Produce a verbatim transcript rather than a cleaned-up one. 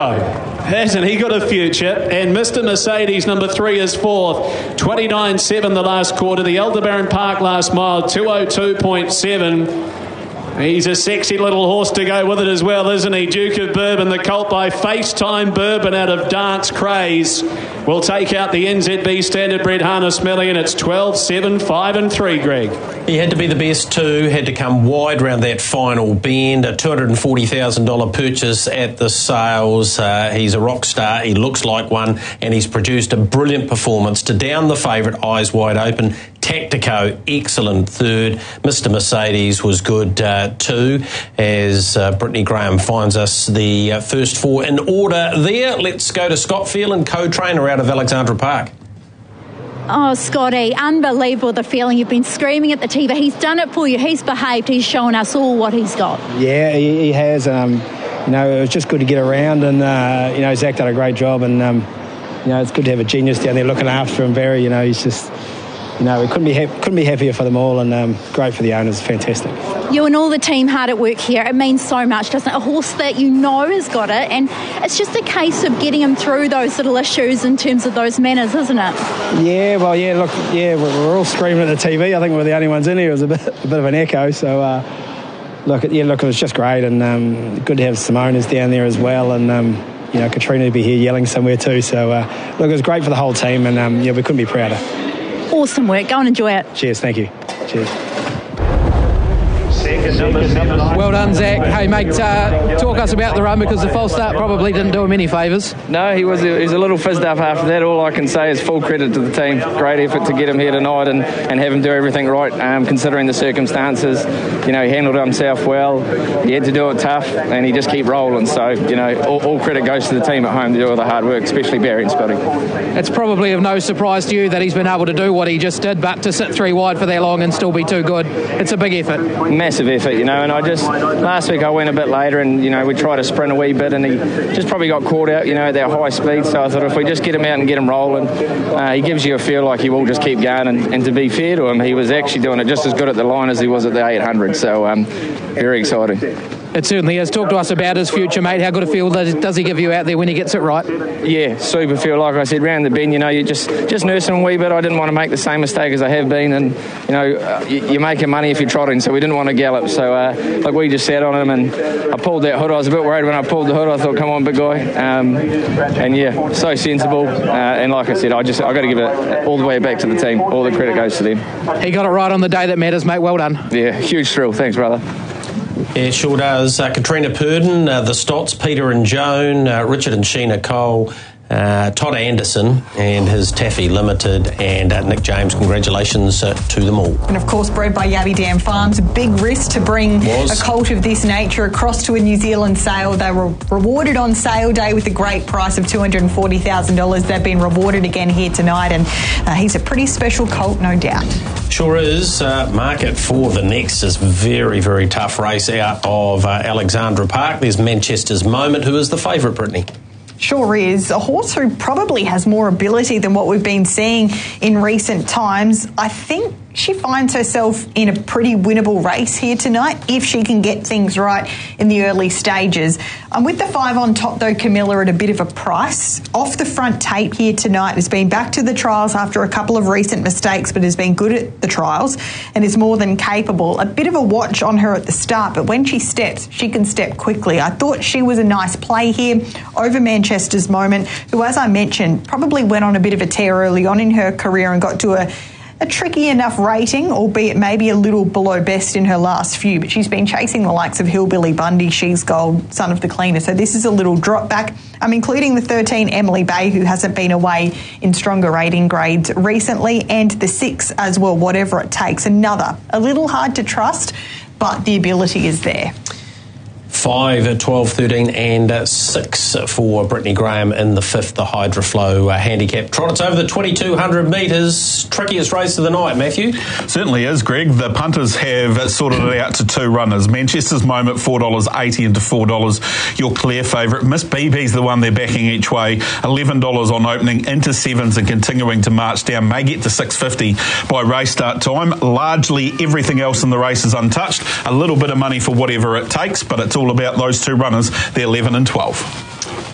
Hasn't he got a future? And Mister Mercedes, number three, is fourth. twenty-nine seven the last quarter. The Aldebaran Park last mile, two oh two point seven. He's a sexy little horse to go with it as well, isn't he? Duke of Bourbon, the colt by FaceTime Bourbon out of Dance Craze, will take out the N Z B Standard Bred Harness Millie, and it's twelve seven, five and three, Greg. He had to be the best too, had to come wide round that final bend, a two hundred forty thousand dollars purchase at the sales. Uh, he's a rock star, he looks like one, and he's produced a brilliant performance to down the favourite, Eyes Wide Open. Tactico, excellent third. Mister Mercedes was good uh, too, as uh, Brittany Graham finds us the uh, first four in order there. Let's go to Scott Phelan, co-trainer out of Alexandra Park. Oh, Scotty, unbelievable the feeling. You've been screaming at the T V. He's done it for you. He's behaved. He's shown us all what he's got. Yeah, he, he has. Um, you know, it was just good to get around, and, uh, you know, Zach did a great job, and, um, you know, it's good to have a genius down there looking after him, Barry. You know, he's just... You know, we couldn't be ha- couldn't be happier for them all, and um, great for the owners. Fantastic. You and all the team hard at work here. It means so much, doesn't it? A horse that you know has got it, and it's just a case of getting him through those little issues in terms of those manners, isn't it? Yeah, well, yeah. Look, yeah, we're, we're all screaming at the T V. I think we're the only ones in here. It was a bit, a bit of an echo. So, uh, look, yeah, look, it was just great, and um, good to have some owners down there as well, and. Um, you know, Katrina would be here yelling somewhere too. So, uh, look, it was great for the whole team, and um, yeah, we couldn't be prouder. Awesome work. Go and enjoy it. Cheers. Thank you. Cheers. Well done, Zach. Hey, mate, uh, talk us about the run, because the false start probably didn't do him any favours. No, he was, he was a little fizzed up after that. All I can say is full credit to the team. Great effort to get him here tonight and, and have him do everything right, um, considering the circumstances. You know, he handled himself well. He had to do it tough, and he just kept rolling. So, you know, all, all credit goes to the team at home to do all the hard work, especially Barry and Spotty. It's probably of no surprise to you that he's been able to do what he just did, but to sit three wide for that long and still be too good, it's a big effort. Massive effort, you know, and I just, last week I went a bit later, and, you know, we tried to sprint a wee bit, and he just probably got caught out, you know, at that high speed. So I thought if we just get him out and get him rolling, uh, he gives you a feel like he will just keep going. And, and to be fair to him, he was actually doing it just as good at the line as he was at the eight hundred. So um, very exciting. It certainly is. Talk to us about his future, mate. How good a feel does he give you out there when he gets it right? Yeah, super feel. Like I said, round the bend, you know, you just just nursing him a wee bit. I didn't want to make the same mistake as I have been, and you know, uh, you, you're making money if you're trotting, so we didn't want to gallop. So uh, like we just sat on him, and I pulled that hood. I was a bit worried when I pulled the hood. I thought, come on, big guy. Um, and yeah, so sensible. Uh, and like I said, I just I got to give it all the way back to the team. All the credit goes to them. He got it right on the day that matters, mate. Well done. Yeah, huge thrill. Thanks, brother. Yeah, it sure does. Uh, Katrina Purdon, uh, the Stotts, Peter and Joan, uh, Richard and Sheena Cole, uh, Todd Anderson and his Taffy Limited, and uh, Nick James. Congratulations uh, to them all. And of course, bred by Yabby Dam Farms, a big risk to bring Was. a colt of this nature across to a New Zealand sale. They were rewarded on sale day with a great price of two hundred forty thousand dollars. They've been rewarded again here tonight, and uh, he's a pretty special colt, no doubt. Sure is. Uh, market for the next is very, very tough race out of uh, Alexandra Park. There's Manchester's Moment, who is the favourite, Brittany. Sure is. A horse who probably has more ability than what we've been seeing in recent times. I think she finds herself in a pretty winnable race here tonight if she can get things right in the early stages. I'm with the five on top, though, Camilla, at a bit of a price. Off the front tape here tonight, has been back to the trials after a couple of recent mistakes, but has been good at the trials and is more than capable. A bit of a watch on her at the start, but when she steps, she can step quickly. I thought she was a nice play here over Manchester's Moment, who, as I mentioned, probably went on a bit of a tear early on in her career and got to a A tricky enough rating, albeit maybe a little below best in her last few, but she's been chasing the likes of Hillbilly Bundy, She's Gold, Son of the Cleaner, so this is a little drop back. I'm including the thirteen, Emily Bay, who hasn't been away in stronger rating grades recently, and the six as well, Whatever It Takes. Another, a little hard to trust, but the ability is there. five, twelve, thirteen and six for Brittany Graham in the fifth, the Hydroflow uh, handicap. Trot, it's over the twenty-two hundred metres. Trickiest race of the night, Matthew. Certainly is, Greg. The punters have sorted it out to two runners. Manchester's Moment, four dollars eighty into four dollars. Your clear favourite. Miss B B's the one they're backing each way. eleven dollars on opening, into sevens and continuing to march down. May get to six fifty by race start time. Largely everything else in the race is untouched. A little bit of money for Whatever It Takes, but it's all about those two runners, the eleven and twelve.